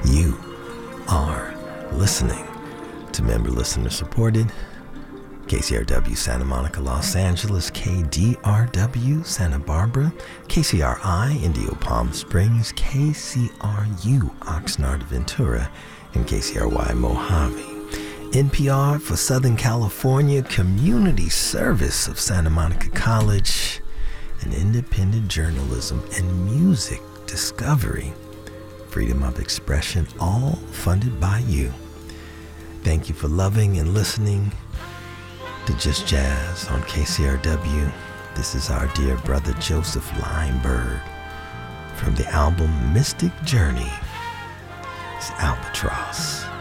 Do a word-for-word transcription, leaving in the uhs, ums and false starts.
You are listening to member listener supported K C R W Santa Monica, Los Angeles, K D R W Santa Barbara, K C R I Indio Palm Springs, K C R U Oxnard Ventura, and K C R Y Mojave. N P R for Southern California, Community Service of Santa Monica College, and independent journalism and music discovery. Freedom of expression, all funded by you. Thank you for loving and listening to Just Jazz on K C R W. This is our dear brother Joseph Lineberg from the album Mystic Journey. It's Albatross.